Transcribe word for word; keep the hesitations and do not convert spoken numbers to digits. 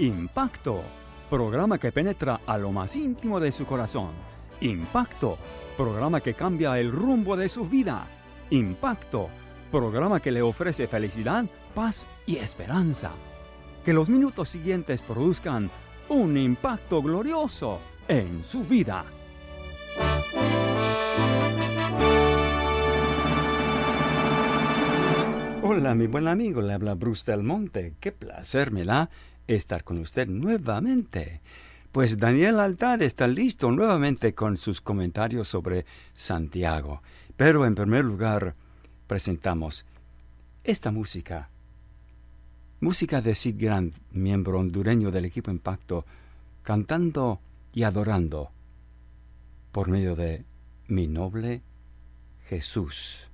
Impacto, programa que penetra a lo más íntimo de su corazón. Impacto, programa que cambia el rumbo de su vida. Impacto, programa que le ofrece felicidad, paz y esperanza. Que los minutos siguientes produzcan un impacto glorioso en su vida. Hola, mi buen amigo, le habla Bruce Del Monte. Qué placer me da estar con usted nuevamente. Pues Daniel Altad está listo nuevamente con sus comentarios sobre Santiago. Pero en primer lugar, presentamos esta música. Música de Sid Grant, miembro hondureño del equipo Impacto, cantando y adorando por medio de Mi Noble Jesús.